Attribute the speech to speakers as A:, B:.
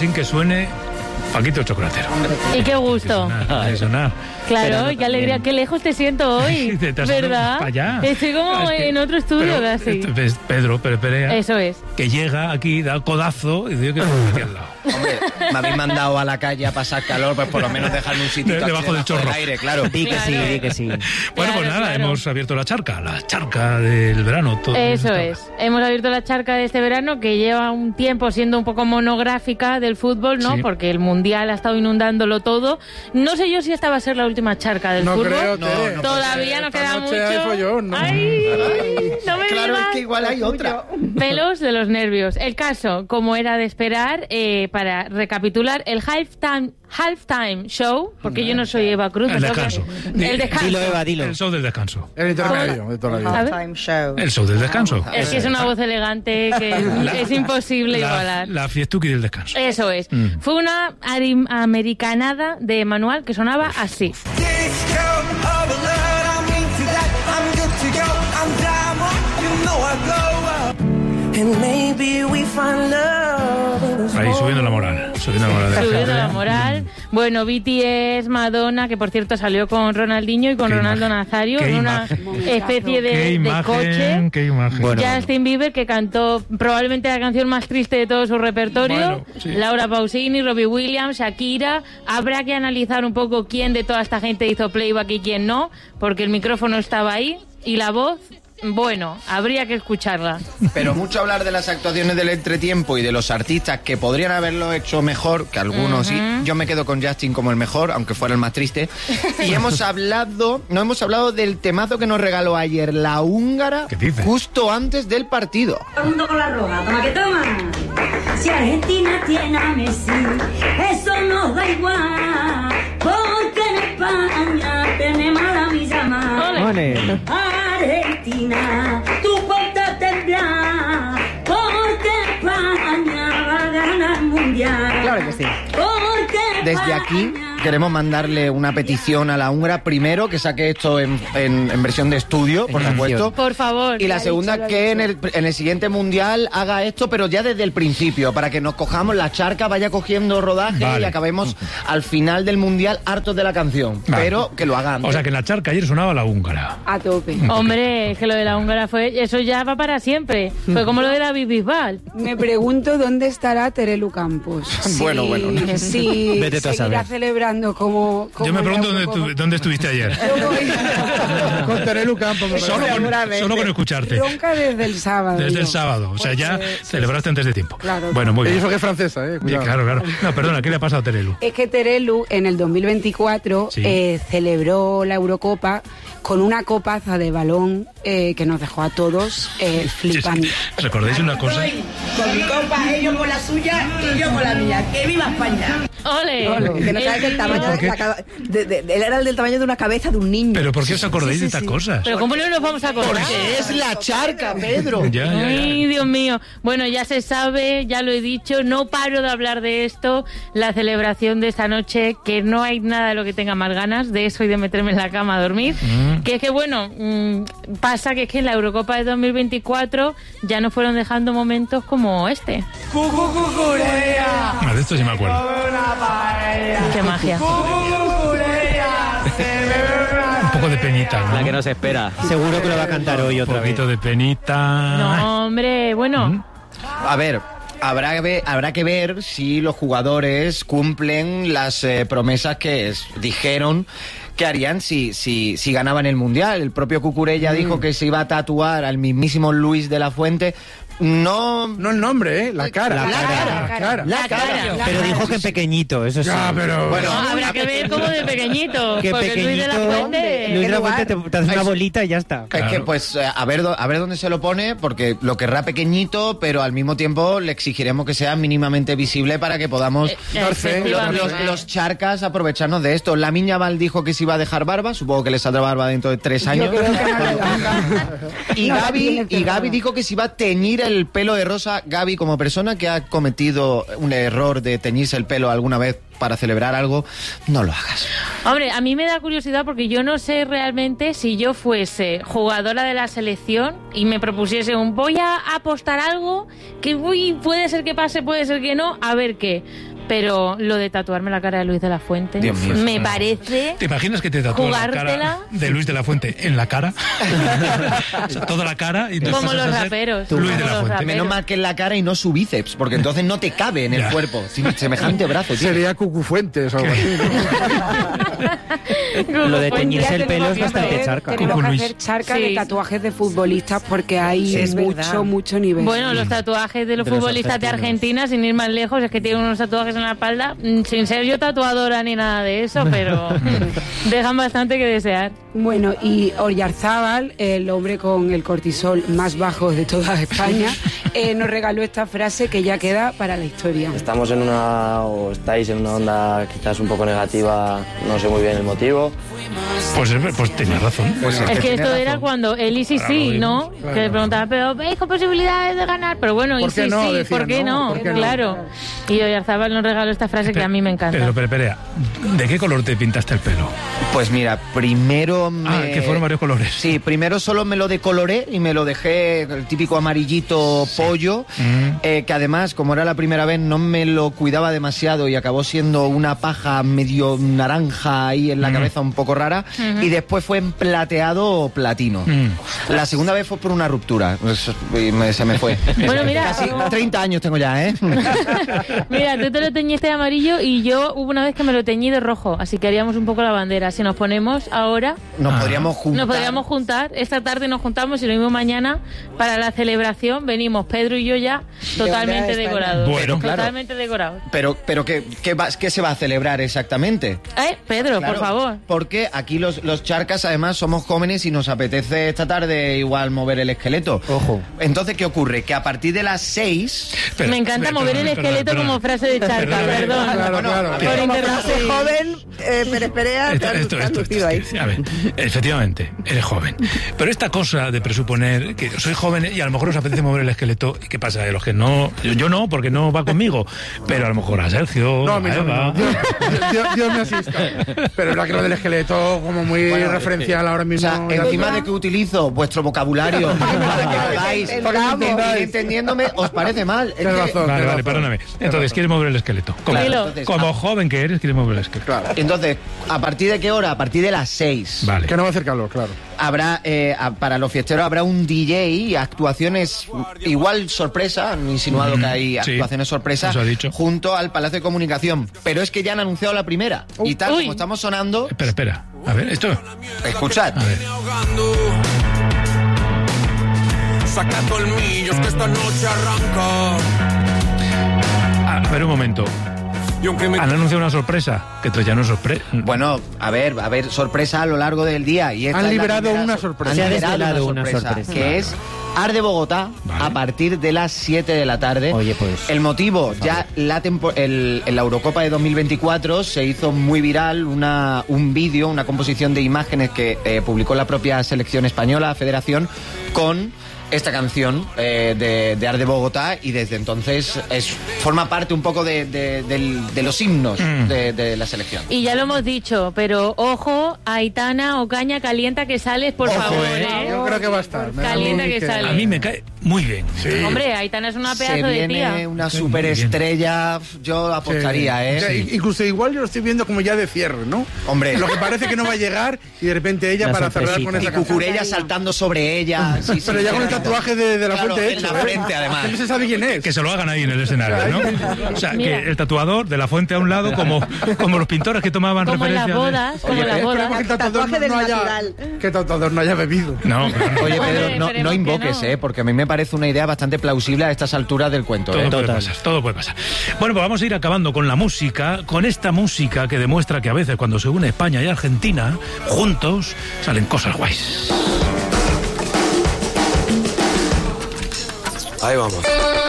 A: sin que suene Paquito el Chocolatero.
B: Y qué gusto.
A: Eso nada.
B: Claro, qué alegría, qué lejos te siento hoy, ¿verdad?
A: Para allá.
B: Estoy como en otro estudio casi.
A: Pedro Perea.
B: Eso es.
A: Que llega aquí, da el codazo y dice que aquí al lado.
C: Hombre, me habéis mandado a la calle a pasar calor, pues por lo menos dejarme un sitio
A: debajo del chorro.
C: aire, claro.
D: Di que sí.
A: Bueno, pues nada, hemos abierto la charca del verano. Todo
B: eso es. Hemos abierto la charca de este verano, que lleva un tiempo siendo un poco monográfica del fútbol, ¿no?
A: Sí.
B: Porque el Mundial ha estado inundándolo todo. No sé yo si esta va a ser la última charca del fútbol.
E: Creo,
C: no,
B: todavía nos queda mucho.
E: Hay follón, ¿no?
B: Ay, no me
C: Claro,
B: digas.
C: es que igual hay otra.
B: Pelos de los nervios. El caso, como era de esperar, para recapitular, el halftime show, porque yo no soy Eva Cruz.
A: El descanso.
B: El descanso.
D: Dilo, Eva, dilo.
A: El show del descanso.
E: El intermedio de toda la vida.
F: Halftime show.
A: El show del descanso.
B: Es que es una voz elegante que es imposible igualar.
A: La fiestuki del descanso.
B: Eso es. Fue una americanada de manual que sonaba así.
A: Ahí subiendo la moral. Subiendo
B: la moral. Bueno, BTS, Madonna, que por cierto salió con Ronaldinho y con Ronaldo Nazario en una especie de coche.
A: Qué imagen.
B: Bueno, Justin Bieber, que cantó probablemente la canción más triste de todo su repertorio.
A: Bueno, sí.
B: Laura Pausini, Robbie Williams, Shakira. Habrá que analizar un poco quién de toda esta gente hizo playback y quién no, porque el micrófono estaba ahí y la voz... Bueno, habría que escucharla.
C: Pero mucho hablar de las actuaciones del entretiempo y de los artistas que podrían haberlo hecho mejor, que algunos sí. Yo me quedo con Justin como el mejor, aunque fuera el más triste. Y no hemos hablado del temazo que nos regaló ayer la húngara, justo antes del partido.
G: Todo el mundo con la roja, toma que toma. Si Argentina tiene a Messi, eso nos da igual, porque en España tenemos a la Millama. Argentina, tú ponte a temblar, porque España va a ganar el mundial.
F: Claro que sí.
C: Desde aquí queremos mandarle una petición a la húngara. Primero, que saque esto en versión de estudio, por supuesto.
B: Por favor.
C: Y la segunda, que en el siguiente mundial haga esto, pero ya desde el principio, para que nos cojamos la charca, vaya cogiendo rodaje y acabemos al final del mundial hartos de la canción. Vale. Pero que lo hagan.
A: O sea, que en la charca ayer sonaba la húngara.
F: A tope.
B: Hombre, es que lo de la húngara eso ya va para siempre. Fue como lo de la Bisbal.
F: Me pregunto dónde estará Terelu Campos.
C: Bueno.
F: Sí,
D: vete tú a
F: seguirá
D: saber.
F: celebrando como
A: Yo me pregunto dónde estuviste ayer.
E: Con Terelu Campos.
A: Solo con escucharte.
F: Ronca desde el sábado.
A: Desde el sábado. O sea, ya celebraste antes de tiempo.
F: Claro.
A: Bueno, muy bien.
E: Y eso que es francesa, cuidado.
A: Claro. No, perdona, ¿qué le ha pasado a Terelu?
F: Es que Terelu en el 2024 celebró la Eurocopa con una copaza de balón que nos dejó a todos flipando.
A: ¿Recordáis una cosa?
G: Con mi copa, ellos con la suya y yo con la mía. ¡Que viva España!
B: ¡Ole!
H: Que no sabes el tamaño él era el del tamaño de una cabeza de un niño.
A: ¿Pero por qué os acordáis de estas cosas?
B: ¿Pero cómo no nos vamos a acordar?
C: Porque es la charca, Pedro.
B: Ay, Dios mío. Bueno, ya se sabe, ya lo he dicho, no paro de hablar de esto, la celebración de esta noche, que no hay nada de lo que tenga más ganas de eso y de meterme en la cama a dormir. Que es que, bueno, pasa que es que en la Eurocopa de 2024 ya nos fueron dejando momentos como este.
A: De esto sí me acuerdo.
B: ¡Qué magia!
A: Un poco de penita, ¿no?
D: La que nos espera. Seguro que lo va a cantar hoy otra vez.
A: Un poquito de penita.
B: No, hombre, bueno...
C: A ver... Habrá que ver si los jugadores cumplen las promesas que dijeron que harían si ganaban el Mundial. El propio Cucurella dijo que se iba a tatuar al mismísimo Luis de la Fuente. No
E: el nombre, la cara.
C: La cara.
D: Pero dijo que pequeñito, eso sí.
E: Ya, pero...
C: Bueno,
B: habrá que ver como de pequeñito.
D: Que
B: porque
D: pequeñito,
B: Luis de la Fuente...
D: Luis de la Fuente te hace una bolita y ya está.
C: Es que, pues, a ver dónde se lo pone, porque lo querrá pequeñito, pero al mismo tiempo le exigiremos que sea mínimamente visible para que podamos los charcas aprovecharnos de esto. Lamine Yamal dijo que se iba a dejar barba, supongo que le saldrá barba dentro de 3 años. Y Gavi dijo que se iba a teñir el pelo de rosa. Gavi, como persona que ha cometido un error de teñirse el pelo alguna vez, para celebrar algo, no lo hagas.
B: Hombre, a mí me da curiosidad porque yo no sé realmente si yo fuese jugadora de la selección y me propusiese voy a apostar algo que puede ser que pase, puede ser que no, a ver qué. Pero lo de tatuarme la cara de Luis de la Fuente me parece...
A: ¿Te imaginas que te tatúas la cara de Luis de la Fuente en la cara? O sea, toda la cara. Y
B: como los raperos.
C: Luis de la Fuente. Menos mal que en la cara y no su bíceps, porque entonces no te cabe en el cuerpo. Semejante brazo, tío.
E: Sería Cucufuentes o algo así, ¿no?
D: Lo de teñirse el pelo es bastante charca.
F: Tenemos que hacer charca de tatuajes de futbolistas porque hay mucho nivel.
B: Bueno, los tatuajes de los futbolistas de Argentina, sin ir más lejos, es que tienen unos tatuajes en la espalda, sin ser yo tatuadora ni nada de eso, pero dejan bastante que desear.
F: Bueno, y Oyarzábal, el hombre con el cortisol más bajo de toda España, nos regaló esta frase que ya queda para la historia.
I: Estamos estáis en una onda quizás un poco negativa, no sé muy bien el motivo.
A: Pues tenías razón.
B: Es que esto era cuando el y sí, ¿no? Claro. Que le preguntaba, pero ¿veis con posibilidades de ganar? Pero bueno, y sí, no, decía, ¿por qué no? Claro. Y Oyarzábal nos regaló esta frase que a mí me encanta.
A: Pero, ¿de qué color te pintaste el pelo?
C: Pues mira, primero
A: que fueron varios colores.
C: Sí, primero solo me lo decoloré y me lo dejé el típico amarillito pollo, que además, como era la primera vez, no me lo cuidaba demasiado y acabó siendo una paja medio naranja ahí en la cabeza un poco rara, y después fue en plateado platino. La segunda vez fue por una ruptura y se me fue.
B: Bueno, mira,
C: casi 30 años tengo ya, ¿eh?
B: Mira, tú te lo teñiste de amarillo y yo hubo una vez que me lo teñí de rojo, así que haríamos un poco la bandera. Si nos ponemos ahora...
C: Nos podríamos
B: juntar. Esta tarde nos juntamos y lo mismo mañana para la celebración. Venimos Pedro y yo ya totalmente decorados.
C: Bueno,
B: totalmente decorados.
C: Pero ¿qué se va a celebrar exactamente?
B: Pedro, claro, por favor.
C: Porque aquí los charcas además somos jóvenes y nos apetece esta tarde igual mover el esqueleto.
D: Ojo.
C: Entonces, ¿qué ocurre? Que a partir de las 6...
B: Me encanta mover el esqueleto como frase de charca, perdón.
E: Claro.
H: Por interrupción joven, Pérez Perea,
A: a ver, efectivamente, eres joven. Pero esta cosa de presuponer que soy joven y a lo mejor os apetece mover el esqueleto, ¿y qué pasa? De los que no, yo no, porque no va conmigo, pero a lo mejor a Sergio,
E: no, a Eva... Dios me asista. Pero es verdad que lo del esqueleto como muy referencial ahora mismo.
C: O sea, encima de que utilizo vuestro vocabulario para que podáis ir entendiéndome, ¿os parece mal?
A: Vale, perdóname. Entonces, ¿quieres mover el esqueleto? Como joven que eres, quieres mover el esqueleto.
C: Claro. Entonces, ¿a partir de qué hora? A partir de las 6.
A: Vale.
E: Que no va a hacer calor, claro.
C: Habrá, para los fiesteros habrá un DJ y actuaciones, igual sorpresa, han insinuado que hay actuaciones sorpresa, junto al Palacio de Comunicación. Pero es que ya han anunciado la primera. Y tal como estamos sonando...
A: Espera. A ver, esto...
C: Escuchad.
A: A ver.
J: Saca colmillos que esta noche arranca.
A: A ver un momento. Han anunciado una sorpresa, que esto ya no es sorpresa.
C: Bueno, a ver, sorpresa a lo largo del día. Y
E: han liberado una sorpresa.
D: Se ha desvelado una sorpresa.
C: Que es Arde Bogotá, a partir de las 7 de la tarde.
D: Oye, pues...
C: El motivo, ya en la Eurocopa de 2024 se hizo muy viral un vídeo, una composición de imágenes que publicó la propia selección española, Federación, con esta canción de Arde Bogotá, y desde entonces forma parte un poco de los himnos de la selección.
B: Y ya lo hemos dicho, pero ojo, Aitana Ocaña, calienta que sales, por favor.
E: Yo creo que va a estar.
B: Calienta que sales.
A: A mí me cae muy bien.
B: Sí. Hombre, Aitana es una pedazo de tía.
C: Se viene una superestrella, yo apostaría,
E: Sí. Incluso igual yo lo estoy viendo como ya de cierre, ¿no?
C: Hombre.
E: Lo que parece que no va a llegar y de repente ella para cerrar con esa
C: canción. Y Cucurella saltando sobre ella.
E: Pero ya con el tatuaje de la Fuente hecho.
C: En la frente, además.
E: No se sabe quién es.
A: Que se lo hagan ahí en el escenario, ¿no? O sea, que el tatuador de la Fuente a un lado, como los pintores que tomaban referencia.
B: Como las bodas.
E: Que el tatuador no haya bebido.
A: No.
C: Oye, Pedro, no invoques, porque a mí me parece una idea bastante plausible a estas alturas del cuento.
A: Todo puede pasar. Bueno, pues vamos a ir acabando con la música, con esta música que demuestra que a veces cuando se une España y Argentina, juntos, salen cosas guays.
J: Ahí vamos.